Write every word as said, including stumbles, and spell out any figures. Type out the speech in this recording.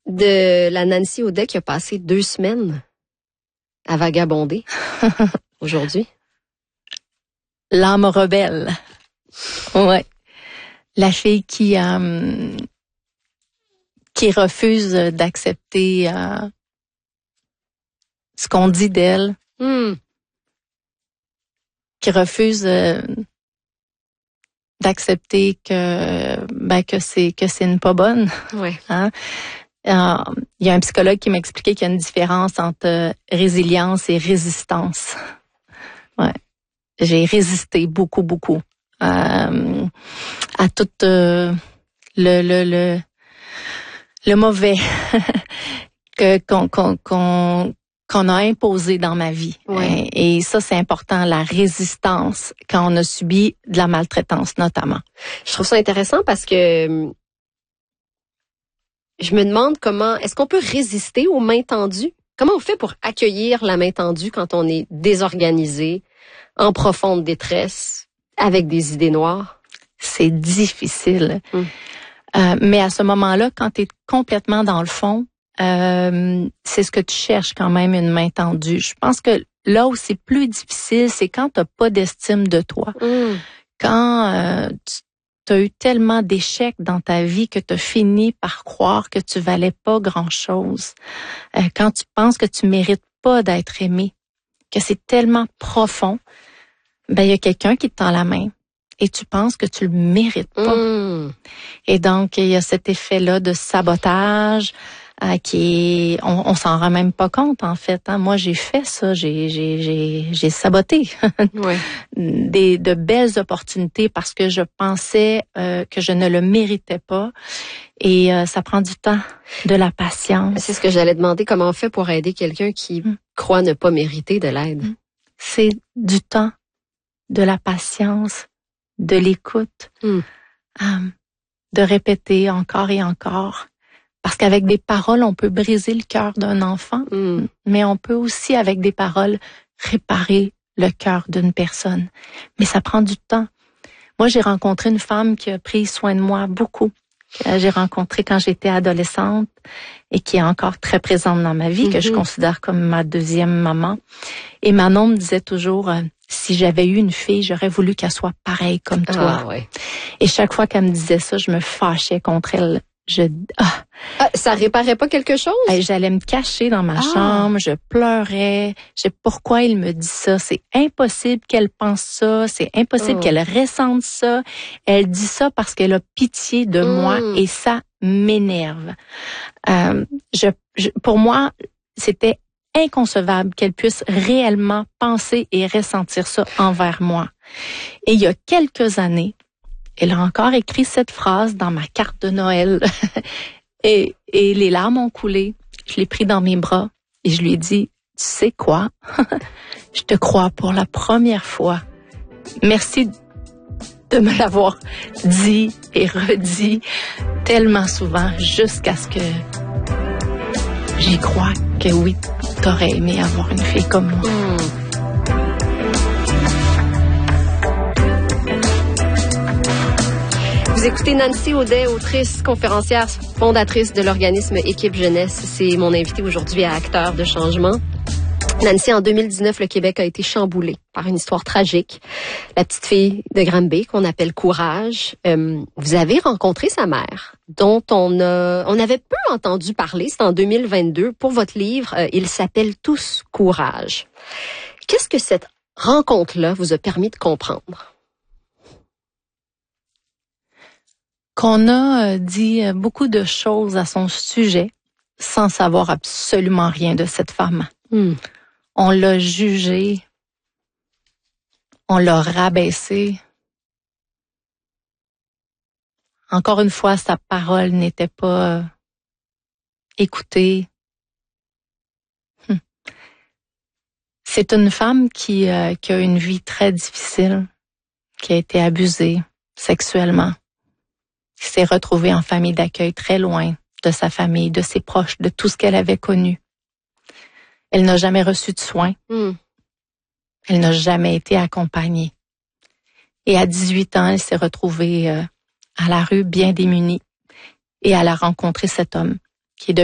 de la Nancy Audet qui a passé deux semaines à vagabonder aujourd'hui? L'âme rebelle. Ouais. La fille qui euh, qui refuse d'accepter euh, ce qu'on dit d'elle. Mm. Qui refuse euh, d'accepter que ben que c'est que c'est une pas bonne. Ouais. Hein? Euh, il y a un psychologue qui m'a expliqué qu'il y a une différence entre résilience et résistance. Ouais. J'ai résisté beaucoup, beaucoup euh, à tout euh, le, le, le, le mauvais que, qu'on, qu'on, qu'on, qu'on a imposé dans ma vie. Ouais. Et, et ça, c'est important, la résistance quand on a subi de la maltraitance, notamment. Je trouve ça intéressant parce que je me demande comment, est-ce qu'on peut résister aux mains tendues? Comment on fait pour accueillir la main tendue quand on est désorganisé, en profonde détresse, avec des idées noires? C'est difficile. Mm. Euh, mais à ce moment-là, quand tu es complètement dans le fond, euh, c'est ce que tu cherches quand même, une main tendue. Je pense que là où c'est plus difficile, c'est quand tu n'as pas d'estime de toi. Mm. Quand euh, tu as eu tellement d'échecs dans ta vie que tu as fini par croire que tu valais pas grand-chose. Euh, quand tu penses que tu mérites pas d'être aimé, que c'est tellement profond, ben il y a quelqu'un qui te tend la main et tu penses que tu le mérites pas. Mm. Et donc il y a cet effet-là de sabotage euh, qui est, on, on s'en rend même pas compte en fait. Hein. Moi j'ai fait ça, j'ai j'ai j'ai j'ai saboté Ouais. des de belles opportunités parce que je pensais euh, que je ne le méritais pas. Et euh, ça prend du temps, de la patience. C'est ce que j'allais demander, comment on fait pour aider quelqu'un qui mm. croit ne pas mériter de l'aide? Mm. C'est du temps, de la patience, de l'écoute, mm. euh, de répéter encore et encore. Parce qu'avec des paroles, on peut briser le cœur d'un enfant, mm. mais on peut aussi, avec des paroles, réparer le cœur d'une personne. Mais ça prend du temps. Moi, j'ai rencontré une femme qui a pris soin de moi beaucoup. Que j'ai rencontrée quand j'étais adolescente et qui est encore très présente dans ma vie, mm-hmm. que je considère comme ma deuxième maman. Et Manon me disait toujours, euh, si j'avais eu une fille, j'aurais voulu qu'elle soit pareille comme toi. Ah, ouais. Et chaque fois qu'elle me disait ça, je me fâchais contre elle. Je, ah, ah, ça réparait pas quelque chose? J'allais me cacher dans ma ah. chambre, je pleurais. Je sais pourquoi il me dit ça. C'est impossible qu'elle pense ça. C'est impossible oh. qu'elle ressente ça. Elle dit ça parce qu'elle a pitié de mm. moi et ça m'énerve. Euh, je, je, pour moi, c'était inconcevable qu'elle puisse réellement penser et ressentir ça envers moi. Et il y a quelques années, elle a encore écrit cette phrase dans ma carte de Noël. et, et les larmes ont coulé. Je l'ai pris dans mes bras et je lui ai dit, tu sais quoi? Je te crois pour la première fois. Merci de me l'avoir dit et redit tellement souvent jusqu'à ce que j'y crois que oui, t'aurais aimé avoir une fille comme moi. Mm. Vous écoutez Nancy Audet, autrice, conférencière, fondatrice de l'organisme Équipe Jeunesse. C'est mon invité aujourd'hui à Acteurs de changement. Nancy, en deux mille dix-neuf, le Québec a été chamboulé par une histoire tragique. La petite fille de Granby, qu'on appelle Courage. Euh, vous avez rencontré sa mère, dont on a, on avait peu entendu parler. C'est en deux mille vingt-deux. Pour votre livre, euh, il s'appelle Tous Courage. Qu'est-ce que cette rencontre-là vous a permis de comprendre? Qu'on a dit beaucoup de choses à son sujet sans savoir absolument rien de cette femme. Mm. On l'a jugée, on l'a rabaissée. Encore une fois, sa parole n'était pas écoutée. Hum. C'est une femme qui, euh, qui a une vie très difficile, qui a été abusée sexuellement, qui s'est retrouvée en famille d'accueil très loin de sa famille, de ses proches, de tout ce qu'elle avait connu. Elle n'a jamais reçu de soins. Mm. Elle n'a jamais été accompagnée. Et à dix-huit ans, elle s'est retrouvée euh, à la rue bien démunie et elle a rencontré cet homme